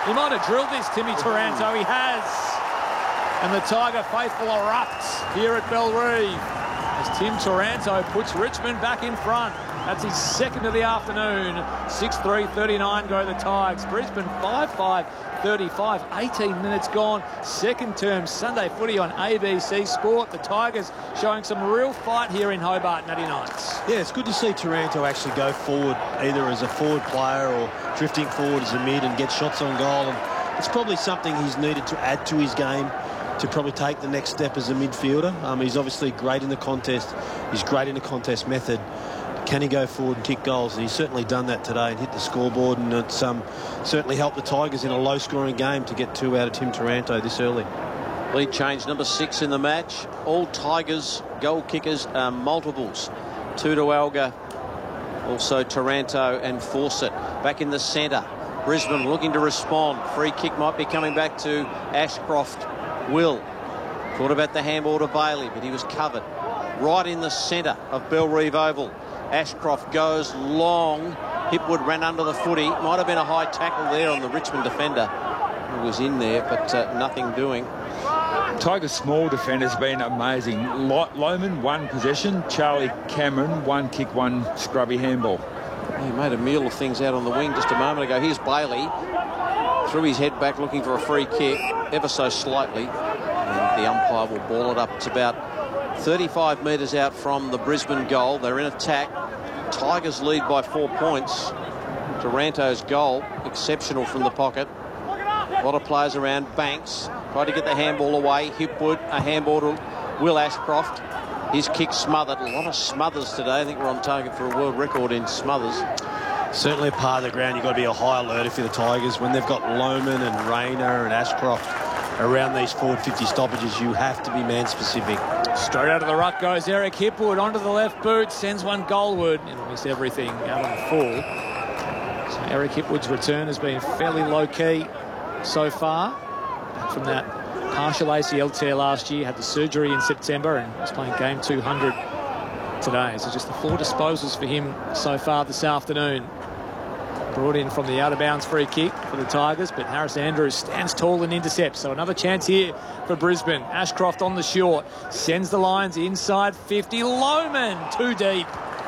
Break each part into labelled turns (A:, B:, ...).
A: He might have drilled this, Timmy Taranto. He has. And the Tiger faithful erupts here at Bellerive as Tim Taranto puts Richmond back in front. That's his second of the afternoon. 6-3-39 go the Tigers. Brisbane 5-5-35. 18 minutes gone. Second term Sunday footy on ABC Sport. The Tigers showing some real fight here in Hobart, Natty Knights.
B: Yeah, it's good to see Taranto actually go forward, either as a forward player or drifting forward as a mid and get shots on goal. And it's probably something he's needed to add to his game to probably take the next step as a midfielder. He's obviously great in the contest. He's great in the contest method. Can he go forward and kick goals? And he's certainly done that today and hit the scoreboard, and it's certainly helped the Tigers in a low-scoring game to get 2 out of Tim Taranto this early.
C: Lead change number 6 in the match. All Tigers goal kickers are multiples. 2 to Alga, also Taranto and Fawcett. Back in the centre, Brisbane looking to respond. Free kick might be coming back to Ashcroft. Will thought about the handball to Bailey, but he was covered. Right in the centre of Bellerive Oval. Ashcroft goes long. Hipwood ran under the footy. Might have been a high tackle there on the Richmond defender who was in there, but nothing doing.
D: Tigers' small defender's been amazing. Lohman, 1 possession. Charlie Cameron, 1 kick, 1 scrubby handball.
C: He made a meal of things out on the wing just a moment ago. Here's Bailey. Threw his head back looking for a free kick, ever so slightly. And the umpire will ball it up. It's about 35 metres out from the Brisbane goal. They're in attack. Tigers lead by 4 points. Taranto's goal, exceptional from the pocket. A lot of players around. Banks tried to get the handball away. Hipwood, a handball to Will Ashcroft. His kick smothered. A lot of smothers today. I think we're on target for a world record in smothers.
B: Certainly a part of the ground you've got to be a high alert if you're the Tigers. When they've got Lohman and Rayner and Ashcroft around these forward 50 stoppages, you have to be man-specific.
A: Straight out of the ruck goes Eric Hipwood onto the left boot, sends one goalward. It'll miss everything out on the full. So Eric Hipwood's return has been fairly low-key so far. Back from that partial ACL tear last year, had the surgery in September and was playing game 200 today. So just the 4 disposals for him so far this afternoon. Brought in from the out-of-bounds free kick for the Tigers, but Harris Andrews stands tall and intercepts. So another chance here for Brisbane. Ashcroft on the short, sends the Lions inside 50. Lohman, too deep.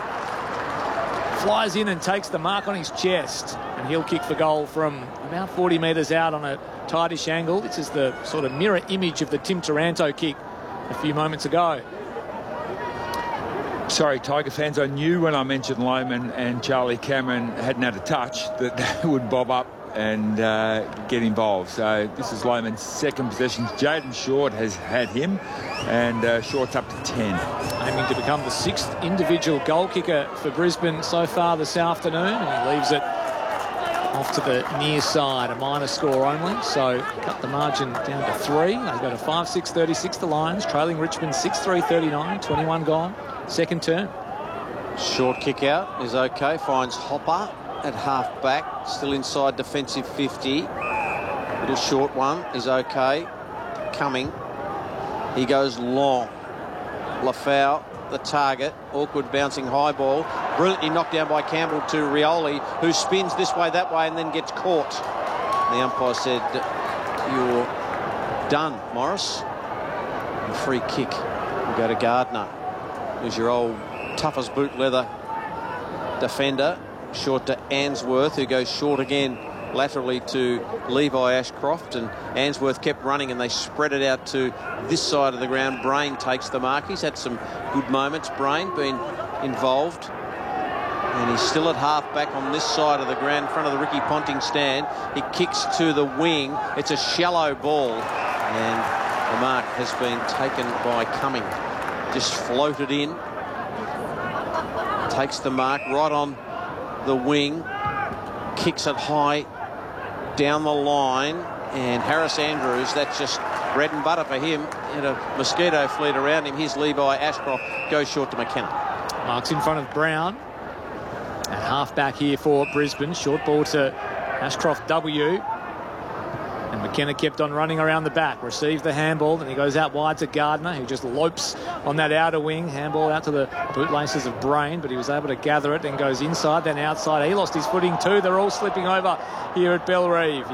A: Flies in and takes the mark on his chest. And he'll kick for goal from about 40 metres out on a tightish angle. This is the sort of mirror image of the Tim Taranto kick a few moments ago.
D: Sorry, Tiger fans, I knew when I mentioned Lohman and Charlie Cameron hadn't had a touch that they would bob up and get involved. So this is Lohman's second possession. Jaden Short has had him, and Short's up to 10.
A: Aiming to become the 6th individual goal kicker for Brisbane so far this afternoon, and he leaves it off to the near side, a minor score only, so cut the margin down to 3. They go to 5-6-36, the Lions, trailing Richmond 6-3-39, 21 gone. Second turn.
C: Short kick out is okay. Finds Hopper at half back. Still inside defensive 50. Little short one is okay. Coming. He goes long. Lafau, the target. Awkward bouncing high ball. Brilliantly knocked down by Campbell to Rioli, who spins this way, that way, and then gets caught. The umpire said, "You're done, Morris." And free kick will go to Gardner, who's your old tough as boot leather defender. Short to Answorth, who goes short again laterally to Levi Ashcroft, and Answorth kept running and they spread it out to this side of the ground. Brain takes the mark. He's had some good moments, Brain, been involved, and he's still at half back on this side of the ground in front of the Ricky Ponting stand. He kicks to the wing. It's a shallow ball, and the mark has been taken by Cumming. Just floated in, takes the mark right on the wing, kicks it high down the line, and Harris Andrews, that's just bread and butter for him. Had a mosquito fleet around him. Here's Levi Ashcroft, goes short to McKenna.
A: Marks in front of Brown. At half back here for Brisbane. Short ball to Ashcroft W. And McKenna kept on running around the back. Received the handball, then he goes out wide to Gardner, who just lopes on that outer wing. Handball out to the bootlaces of Brain, but he was able to gather it and goes inside, then outside. He lost his footing too. They're all slipping over here at Bellerive.